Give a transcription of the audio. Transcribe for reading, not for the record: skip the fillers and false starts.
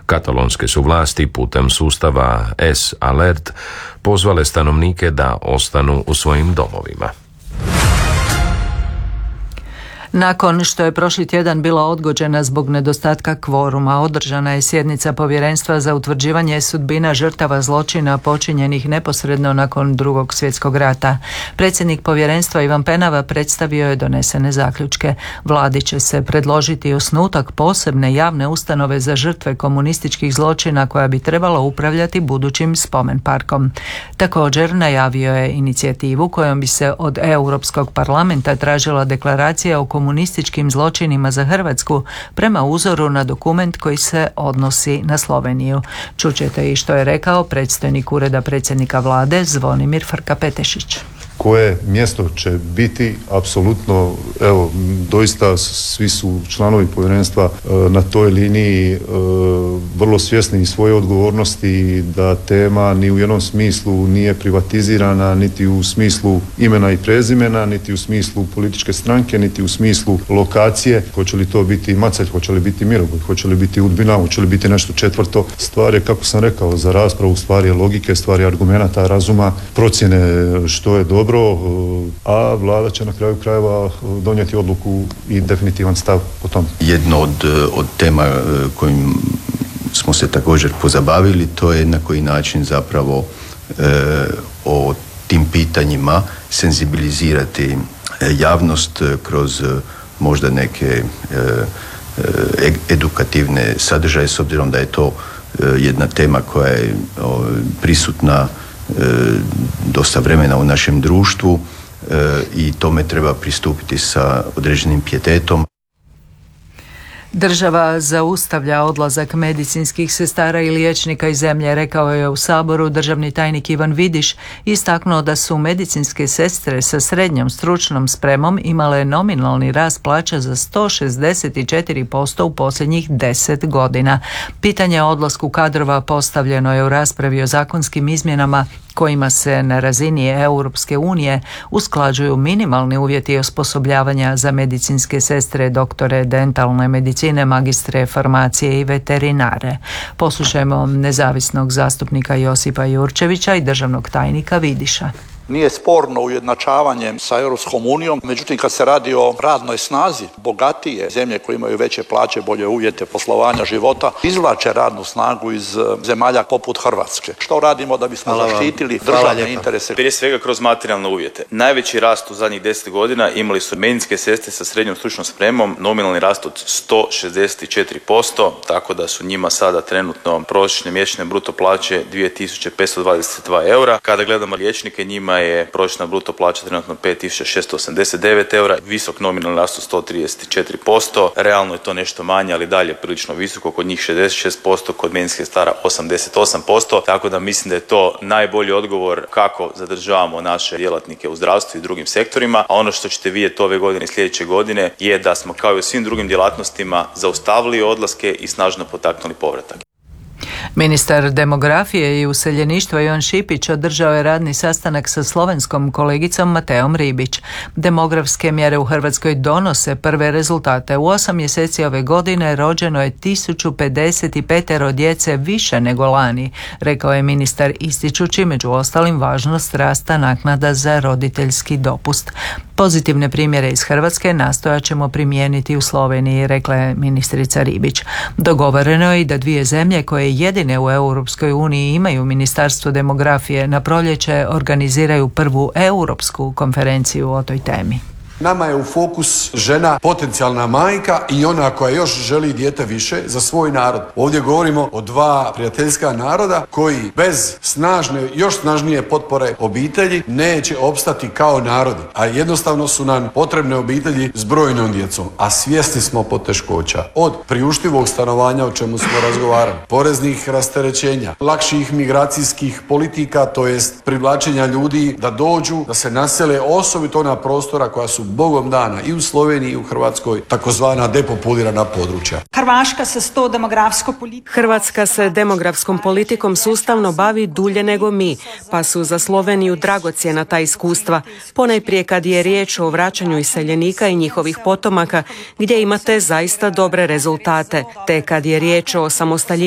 Katalonske su vlasti putem sustava S-Alert pozvale stanovnike da ostanu u svojim domovima. Nakon što je prošli tjedan bila odgođena zbog nedostatka kvoruma, održana je sjednica Povjerenstva za utvrđivanje sudbina žrtava zločina počinjenih neposredno nakon Drugog svjetskog rata. Predsjednik povjerenstva Ivan Penava predstavio je donesene zaključke. Vladi će se predložiti osnutak posebne javne ustanove za žrtve komunističkih zločina koja bi trebala upravljati budućim spomen parkom. Također najavio je inicijativu kojom bi se od Europskog parlamenta tražila deklaracija o komunističkim zločinima za Hrvatsku prema uzoru na dokument koji se odnosi na Sloveniju. Čućete i što je rekao predstojnik Ureda predsjednika vlade Zvonimir Frka-Petešić. Koje mjesto će biti, apsolutno, evo, doista svi su članovi povjerenstva na toj liniji vrlo svjesni svoje odgovornosti, da tema ni u jednom smislu nije privatizirana, niti u smislu imena i prezimena, niti u smislu političke stranke, niti u smislu lokacije. Hoće li to biti Macelj, hoće li biti Mirogoj, hoće li biti Udbina, hoće li biti nešto četvrto. Stvar je, kako sam rekao, za raspravu, stvar je logike, stvar je argumenata, razuma, procjene što je dobro, a vlada će na kraju krajeva donijeti odluku i definitivan stav o tom. Jedno od tema kojim smo se također pozabavili, to je na koji način zapravo o tim pitanjima senzibilizirati javnost kroz možda neke edukativne sadržaje, s obzirom da je to jedna tema koja je prisutna dosta vremena u našem društvu i tome treba pristupiti sa određenim pijetetom. Država zaustavlja odlazak medicinskih sestara i liječnika iz zemlje, rekao je u Saboru državni tajnik Ivan Vidiš, istaknuo da su medicinske sestre sa srednjom stručnom spremom imale nominalni rast plaća za 164% u posljednjih 10 godina. Pitanje o odlasku kadrova postavljeno je u raspravi o zakonskim izmjenama kojima se na razini Europske unije usklađuju minimalni uvjeti osposobljavanja za medicinske sestre, doktore dentalne medicine, magistre farmacije i veterinare. Poslušajmo nezavisnog zastupnika Josipa Jurčevića i državnog tajnika Vidiša. Nije sporno ujednačavanje sa Europskom unijom, međutim kad se radi o radnoj snazi, bogatije zemlje koje imaju veće plaće, bolje uvjete poslovanja života, izvlače radnu snagu iz zemalja poput Hrvatske. Što radimo da bismo zaštitili državne interese? Prije svega kroz materijalne uvjete. Najveći rast u zadnjih 10 godina imali su medicinske sestre sa srednjom stručnom spremom, nominalni rast od 164%, tako da su njima sada trenutno prosječne mjesečne bruto plaće 2522 eura. Kada gledamo liječnike, njima je prosječna bruto plaća trenutno 5689 eura, visok nominalni rast od 134%, realno je to nešto manje, ali dalje prilično visoko, kod njih 66%, kod medicinskih sestara 88%, tako da mislim da je to najbolji odgovor kako zadržavamo naše djelatnike u zdravstvu i drugim sektorima, a ono što ćete vidjeti ove godine i sljedeće godine je da smo kao i u svim drugim djelatnostima zaustavili odlaske i snažno potaknuli povratak. Ministar demografije i useljeništva Ivan Šipić održao je radni sastanak sa slovenskom kolegicom Mateom Ribić. Demografske mjere u Hrvatskoj donose prve rezultate. U 8 mjeseci ove godine rođeno je 1055 djece više nego lani, rekao je ministar ističući među ostalim važnost rasta naknada za roditeljski dopust. Pozitivne primjere iz Hrvatske nastojat ćemo primijeniti u Sloveniji, rekla je ministrica Ribić. Dogovoreno je i da dvije zemlje koje jedine u Europskoj uniji imaju Ministarstvo demografije na proljeće organiziraju prvu europsku konferenciju o toj temi. Nama je u fokus žena, potencijalna majka i ona koja još želi dijete više za svoj narod. Ovdje govorimo o dva prijateljska naroda koji bez snažne, još snažnije potpore obitelji neće opstati kao narodi. A jednostavno su nam potrebne obitelji s brojnom djecom. A svjesni smo poteškoća. Od priuštivog stanovanja, o čemu smo razgovarali, poreznih rasterećenja, lakših migracijskih politika, to jest privlačenja ljudi da dođu, da se nasele, osobito na prostora koja su Bogom dana i u Sloveniji i u Hrvatskoj takozvana depopulirana područja. Hrvatska se demografskom politikom sustavno bavi dulje nego mi, pa su za Sloveniju dragocjena ta iskustva, ponajprije kad je riječ o vraćanju iseljenika i njihovih potomaka, gdje imate zaista dobre rezultate, te kad je riječ o samostaljivanju